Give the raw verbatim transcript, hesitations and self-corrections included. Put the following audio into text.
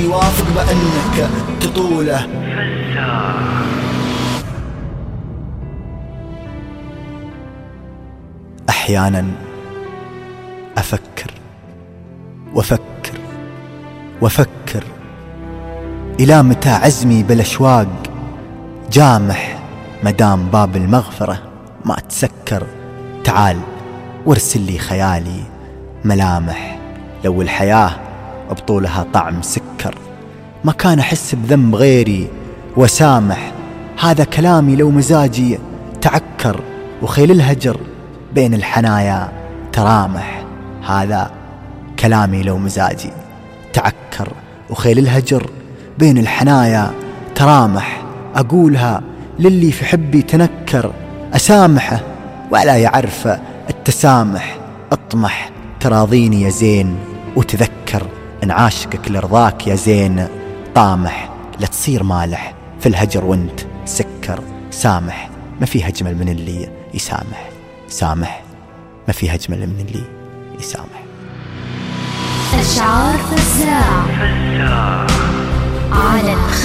شي يوافق بأنك تطوله. أحيانا أفكر وأفكر وأفكر إلى متى عزمي بالأشواق جامح مدام باب المغفرة ما تسكر. تعال وارسل لي خيالي ملامح لو الحياة بطولها طعم سكر. ما كان أحس بذنب غيري وسامح، هذا كلامي لو مزاجي تعكر. وخيل الهجر بين الحنايا ترامح، هذا كلامي لو مزاجي تعكر. وخيل الهجر بين الحنايا ترامح، أقولها للي في حبي تنكر. أسامحه ولا يعرف التسامح، اطمح تراضيني يا زين وتذكر ان عاشقك لرضاك يا زين طامح. لا تصير مالح في الهجر وانت سكر. سامح ما في أجمل من اللي يسامح، سامح ما في أجمل من اللي يسامح. أشعار فزاع على